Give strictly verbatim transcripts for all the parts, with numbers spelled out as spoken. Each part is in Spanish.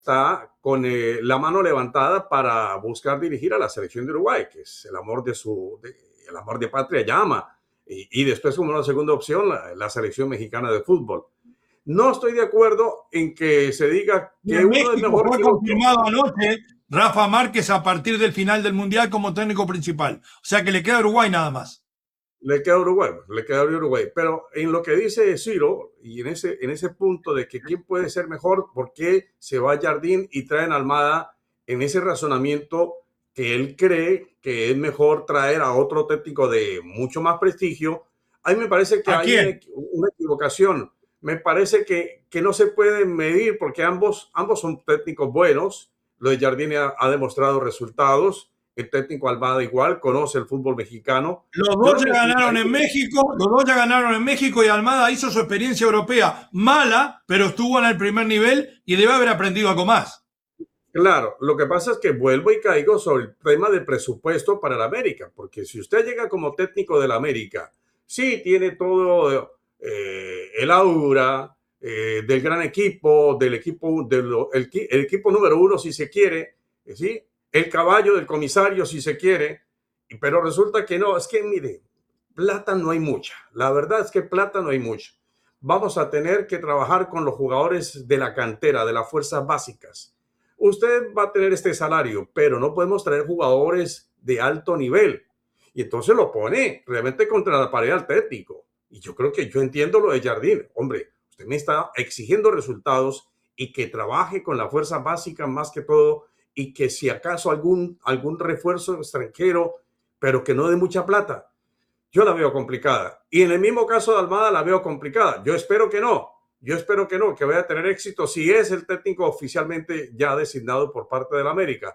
está con eh, la mano levantada para buscar dirigir a la selección de Uruguay, que es el amor de su, de, el amor de patria llama, y, y después como una segunda opción la, la selección mexicana de fútbol. No estoy de acuerdo en que se diga Y que en uno es México mejor fue que otro. confirmado anoche Rafa Márquez a partir del final del Mundial como técnico principal. O sea que le queda a Uruguay nada más. Le queda a Uruguay, le queda a Uruguay. Pero en lo que dice Ciro, y en ese, en ese punto de que quién puede ser mejor, por qué se va Jardín y traen a Almada, en ese razonamiento que él cree que es mejor traer a otro técnico de mucho más prestigio, a mí me parece que ¿A hay una, quién? una equivocación. Me parece que, que no se puede medir porque ambos, ambos son técnicos buenos. Lo de Jardín ha, ha demostrado resultados. El técnico Almada igual, conoce el fútbol mexicano. Los Yo dos no ya me ganaron en fijaría. México, los dos ya ganaron en México y Almada hizo su experiencia europea mala, pero estuvo en el primer nivel y debe haber aprendido algo más. Claro, lo que pasa es que vuelvo y caigo sobre el tema del presupuesto para el América, porque si usted llega como técnico del América, sí tiene todo eh, el aura eh, del gran equipo, del equipo, del el, el equipo número uno si se quiere, eh, sí, el caballo del comisario si se quiere, pero resulta que no, es que mire, plata no hay mucha, la verdad es que plata no hay mucha. Vamos a tener que trabajar con los jugadores de la cantera, de las fuerzas básicas. Usted va a tener este salario, pero no podemos traer jugadores de alto nivel. Y entonces lo pone realmente contra la pared al técnico. Y yo creo que yo entiendo lo de Jardín. Hombre, usted me está exigiendo resultados y que trabaje con la fuerza básica más que todo y que si acaso algún, algún refuerzo extranjero, pero que no dé mucha plata. Yo la veo complicada. Y en el mismo caso de Almada la veo complicada. Yo espero que no. Yo espero que no, que vaya a tener éxito si es el técnico oficialmente ya designado por parte de la América.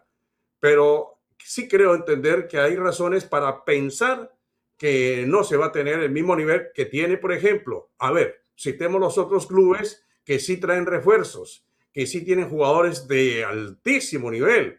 Pero sí creo entender que hay razones para pensar que no se va a tener el mismo nivel que tiene, por ejemplo. A ver, citemos los otros clubes que sí traen refuerzos, que sí tienen jugadores de altísimo nivel.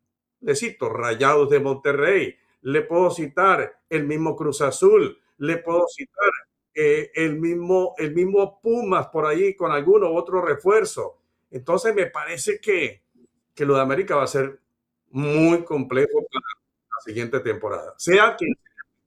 Le cito Rayados de Monterrey, le puedo citar el mismo Cruz Azul, le puedo citar eh, el, mismo, el mismo Pumas por ahí con alguno u otro refuerzo. Entonces me parece que, que lo de América va a ser muy complejo para la siguiente temporada. Sea quien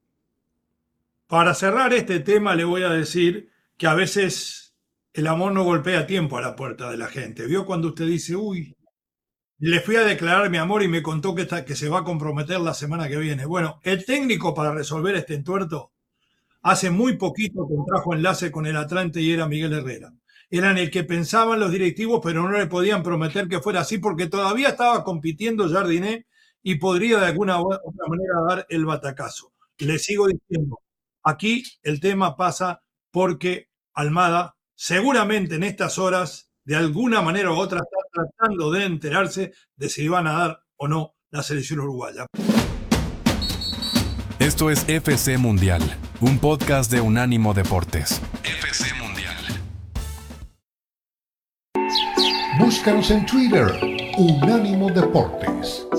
Para cerrar este tema le voy a decir que a veces el amor no golpea a tiempo a la puerta de la gente. ¿Vio cuando usted dice, uy, le fui a declarar mi amor y me contó que, está, que se va a comprometer la semana que viene? Bueno, el técnico para resolver este entuerto hace muy poquito contrajo enlace con el Atlante y era Miguel Herrera. Eran el que pensaban los directivos, pero no le podían prometer que fuera así porque todavía estaba compitiendo Jardiné y podría de alguna u otra manera dar el batacazo. Le sigo diciendo, aquí el tema pasa porque Almada seguramente en estas horas, de alguna manera u otra, está tratando de enterarse de si van a dar o no la selección uruguaya. Esto es F C Mundial, un podcast de Unánimo Deportes. F C Mundial. Búscanos en Twitter, Unánimo Deportes.